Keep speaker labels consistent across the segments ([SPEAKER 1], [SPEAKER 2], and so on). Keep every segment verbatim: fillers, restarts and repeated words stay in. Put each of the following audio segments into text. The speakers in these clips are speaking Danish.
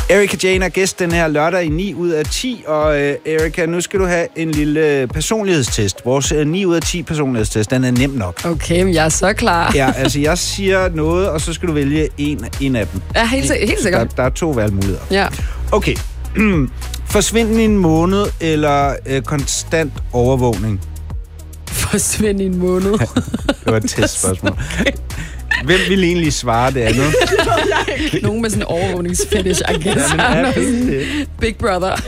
[SPEAKER 1] Erika Jane er gæst den her lørdag i ni ud af ti, og øh, Erika, nu skal du have en lille personlighedstest. Vores øh, ni ud af ti personlighedstest, den er nem nok.
[SPEAKER 2] Okay, men jeg er så klar.
[SPEAKER 1] Ja, altså jeg siger noget, og så skal du vælge en, en af dem.
[SPEAKER 2] Ja, helt, helt sikkert.
[SPEAKER 1] Der, der er to valgmuligheder.
[SPEAKER 2] Ja.
[SPEAKER 1] Okay. Forsvind i en måned, eller øh, konstant overvågning?
[SPEAKER 2] Forsvind i en måned.
[SPEAKER 1] Det var et testspørgsmål. Okay. Hvem vil egentlig svare det andet?
[SPEAKER 2] Nogen med sådan en overvågningsfetish, I guess.
[SPEAKER 1] Ja, det.
[SPEAKER 2] Big Brother.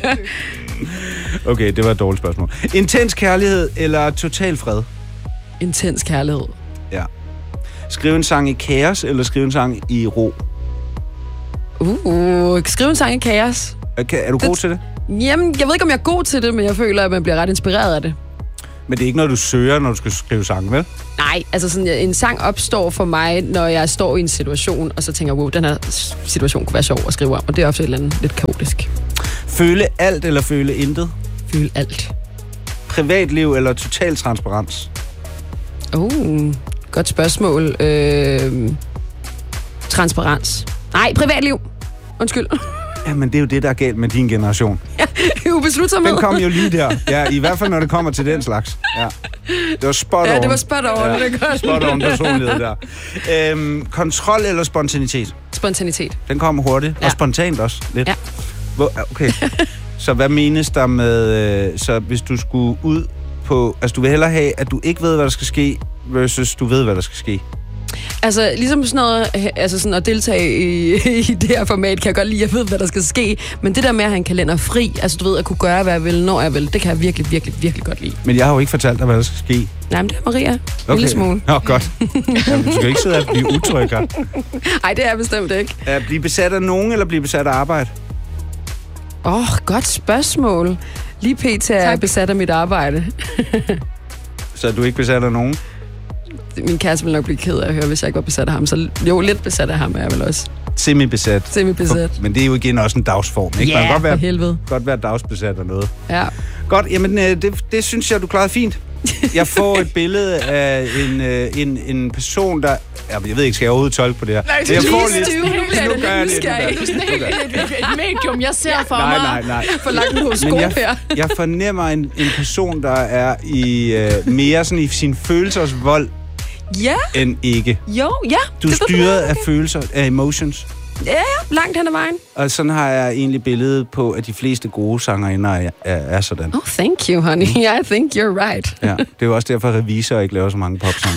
[SPEAKER 1] Okay, det var et dårligt spørgsmål. Intens kærlighed eller total fred?
[SPEAKER 2] Intens kærlighed.
[SPEAKER 1] Ja. Skrive en sang i kaos eller skrive en sang i ro?
[SPEAKER 2] Uh, skrive en sang i kaos.
[SPEAKER 1] Okay, er du
[SPEAKER 2] det,
[SPEAKER 1] god til det?
[SPEAKER 2] Jamen, jeg ved ikke, om jeg er god til det, men jeg føler, at man bliver ret inspireret af det.
[SPEAKER 1] Men det er ikke noget, du søger, når du skal skrive sange, vel?
[SPEAKER 2] Nej, altså sådan, en sang opstår for mig, når jeg står i en situation, og så tænker jeg, wow, den her situation kunne være sjov at skrive om, og det er ofte et eller andet lidt kaotisk.
[SPEAKER 1] Føle alt eller føle intet?
[SPEAKER 2] Føle alt.
[SPEAKER 1] Privatliv eller total transparens?
[SPEAKER 2] Uh, godt spørgsmål. Øh, transparens. Nej, privatliv. Undskyld.
[SPEAKER 1] Jamen, det er jo det, der er galt med din generation.
[SPEAKER 2] Ja, ubeslutsomhed.
[SPEAKER 1] Den kom jo lige der. Ja, i hvert fald, når det kommer til den slags. Ja. Det var spot on.
[SPEAKER 2] Ja, det var spot on. Ja, det er godt.
[SPEAKER 1] Spot on personlighed der. Øhm, kontrol eller spontanitet?
[SPEAKER 2] Spontanitet.
[SPEAKER 1] Den kommer hurtigt. Ja. Og spontant også lidt.
[SPEAKER 2] Ja.
[SPEAKER 1] Hvor, okay. Så hvad menes der med, øh, så hvis du skulle ud på... Altså, du vil hellere have, at du ikke ved, hvad der skal ske, versus du ved, hvad der skal ske?
[SPEAKER 2] Altså, ligesom sådan noget, altså sådan at deltage i, i det her format, kan jeg godt lide, at jeg ved, hvad der skal ske. Men det der med at have en kalender fri, altså du ved, at kunne gøre, hvad jeg vil, når jeg vil, det kan jeg virkelig, virkelig, virkelig godt lide.
[SPEAKER 1] Men jeg har jo ikke fortalt dig, hvad der skal ske.
[SPEAKER 2] Nej, men det er Maria. En
[SPEAKER 1] okay.
[SPEAKER 2] lille smule.
[SPEAKER 1] Nå, godt. Jamen, du skal ikke sidde og blive utryg her.
[SPEAKER 2] Nej, det er bestemt ikke.
[SPEAKER 1] At blive besat af nogen, eller blive besat af arbejde?
[SPEAKER 2] Åh, oh, godt spørgsmål. Lige pt. er jeg besat af mit arbejde.
[SPEAKER 1] Så er du ikke besat af nogen?
[SPEAKER 2] Min kæreste ville nok blive ked af at høre, hvis jeg ikke var besat af ham. Så jo, lidt besat af ham er jeg vel også.
[SPEAKER 1] Semi-besat.
[SPEAKER 2] Semi-besat.
[SPEAKER 1] Men det er jo igen også en dagsform, ikke?
[SPEAKER 2] Ja,
[SPEAKER 1] Man kan godt være,
[SPEAKER 2] for helvede.
[SPEAKER 1] Godt være dagsbesat af noget.
[SPEAKER 2] Ja.
[SPEAKER 1] Godt, jamen det, det synes jeg, du klarede fint. Jeg får et billede af en, en, en person, der... Jeg ved ikke, skal jeg overhovedet tolke på det her?
[SPEAKER 2] Nej,
[SPEAKER 1] jeg får lidt...
[SPEAKER 2] Nu bliver det lidt nysgerrig.
[SPEAKER 3] Et medium, jeg ser for
[SPEAKER 1] nej,
[SPEAKER 3] mig.
[SPEAKER 1] Nej, nej, nej.
[SPEAKER 2] For langt en horoskop her.
[SPEAKER 1] Jeg fornemmer en, en person, der er i uh, mere sådan i sin følelsers vold,
[SPEAKER 2] ja.
[SPEAKER 1] end ikke.
[SPEAKER 2] Jo, ja.
[SPEAKER 1] Du er styret af følelser, af emotions.
[SPEAKER 2] Ja, ja, langt hen ad vejen.
[SPEAKER 1] Og sådan har jeg egentlig billedet på, at de fleste gode sangerinder er, er, er sådan.
[SPEAKER 2] Oh, thank you, honey. I think you're right.
[SPEAKER 1] Ja, det er jo også derfor, at revisorer ikke laver så mange popsange.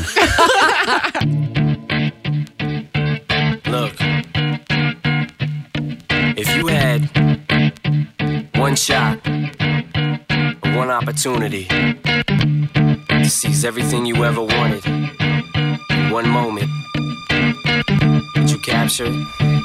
[SPEAKER 4] Look, if you had one shot, one opportunity to seize everything you ever wanted in one moment, would you capture it?